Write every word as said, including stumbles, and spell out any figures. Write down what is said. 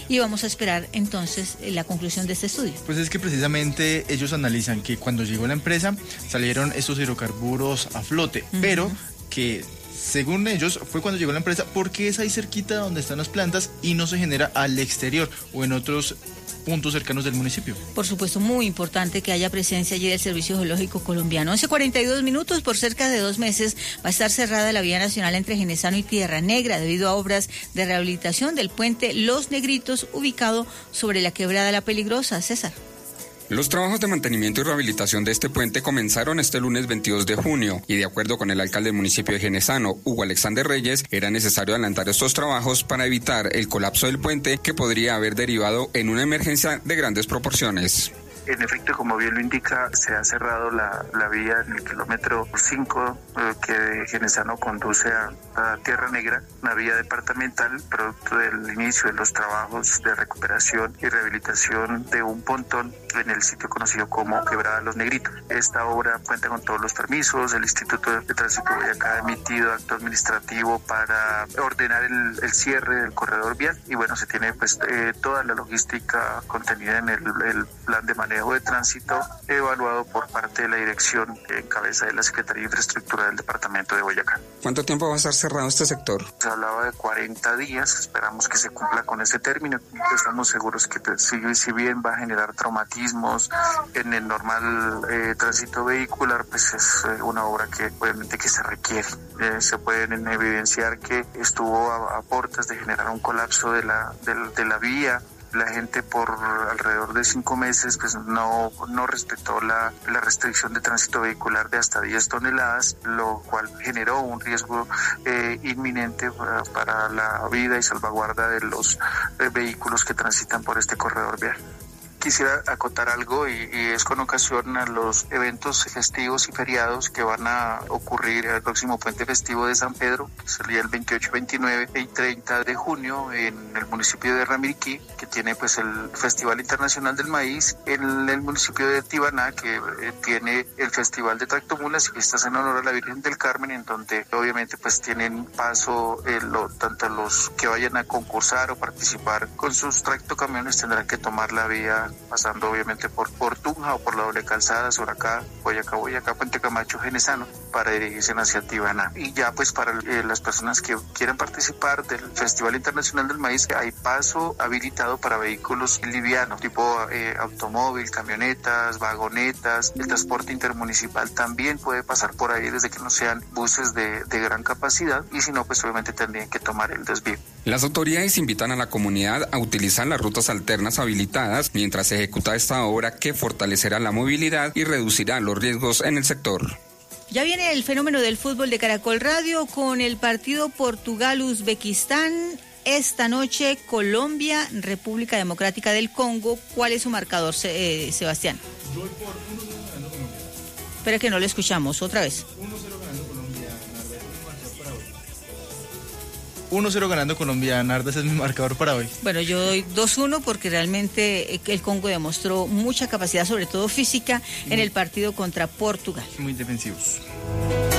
y vamos a esperar entonces la conclusión de este estudio. Pues es que precisamente ellos analizan que cuando llegó la empresa salieron estos hidrocarburos a flote, uh-huh. pero que según ellos fue cuando llegó la empresa porque es ahí cerquita donde están las plantas y no se genera al exterior o en otros puntos cercanos del municipio. Por supuesto, muy importante que haya presencia allí del Servicio Geológico Colombiano. once cuarenta y dos minutos, por cerca de dos meses va a estar cerrada la vía nacional entre Genesano y Tierra Negra debido a obras de rehabilitación del puente Los Negritos, ubicado sobre la quebrada La Peligrosa. César. Los trabajos de mantenimiento y rehabilitación de este puente comenzaron este lunes veintidós de junio y de acuerdo con el alcalde del municipio de Genesano, Hugo Alexander Reyes, era necesario adelantar estos trabajos para evitar el colapso del puente que podría haber derivado en una emergencia de grandes proporciones. En efecto, como bien lo indica, se ha cerrado la, la vía en el kilómetro cinco eh, que de Genesano conduce a, a Tierra Negra, una vía departamental producto del inicio de los trabajos de recuperación y rehabilitación de un pontón en el sitio conocido como Quebrada Los Negritos. Esta obra cuenta con todos los permisos, el Instituto de Tránsito de Boyacá ha emitido acto administrativo para ordenar el, el cierre del corredor vial y bueno, se tiene pues eh, toda la logística contenida en el, el plan de manejo de tránsito evaluado por parte de la dirección en cabeza de la Secretaría de Infraestructura del departamento de Boyacá. ¿Cuánto tiempo va a estar cerrado este sector? Se hablaba de cuarenta días, esperamos que se cumpla con ese término. Estamos seguros que si, si bien va a generar traumatismos en el normal eh, tránsito vehicular, pues es eh, una obra que obviamente que se requiere. Eh, se pueden evidenciar que estuvo a, a puertas de generar un colapso de la, de, de la vía. La gente por alrededor de cinco meses pues no, no respetó la, la restricción de tránsito vehicular de hasta diez toneladas, lo cual generó un riesgo eh, inminente para, para la vida y salvaguarda de los eh, vehículos que transitan por este corredor vial. Quisiera acotar algo y, y es con ocasión a los eventos festivos y feriados que van a ocurrir el próximo puente festivo de San Pedro, que sería el veintiocho, veintinueve y treinta de junio en el municipio de Ramiriquí, que tiene pues el Festival Internacional del Maíz, en el municipio de Tibaná, que eh, tiene el Festival de Tractomulas y fiestas en honor a la Virgen del Carmen, en donde obviamente pues tienen paso eh, lo, tanto los que vayan a concursar o participar con sus tractocamiones tendrán que tomar la vía pasando obviamente por, por Tunja o por la doble calzada, sobre acá, Boyacá, Boyacá, Puente Camacho, Genesano, para dirigirse hacia Tibaná. Y ya pues para eh, las personas que quieran participar del Festival Internacional del Maíz, hay paso habilitado para vehículos livianos, tipo eh, automóvil, camionetas, vagonetas. El transporte intermunicipal también puede pasar por ahí desde que no sean buses de, de gran capacidad y si no, pues obviamente tendrían que tomar el desvío. Las autoridades invitan a la comunidad a utilizar las rutas alternas habilitadas mientras se ejecuta esta obra que fortalecerá la movilidad y reducirá los riesgos en el sector. Ya viene el fenómeno del fútbol de Caracol Radio con el partido Portugal-Uzbekistán. Esta noche Colombia, República Democrática del Congo. ¿Cuál es su marcador, eh, Sebastián? Voy por uno cero ganando Colombia. Espera que no lo escuchamos, otra vez. uno cero ganando Colombia, uno cero ganando Colombia, Narda, ese es mi marcador para hoy. Bueno, yo doy dos uno porque realmente el Congo demostró mucha capacidad, sobre todo física, en el partido contra Portugal. Muy defensivos.